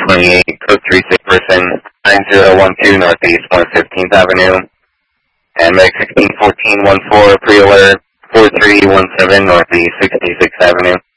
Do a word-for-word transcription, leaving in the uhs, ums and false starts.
twenty-eight, code three six person, nine zero one two Northeast one fifteenth Avenue, and Meg sixteen fourteen one four pre-alert, four three one seven Northeast sixty-sixth Avenue.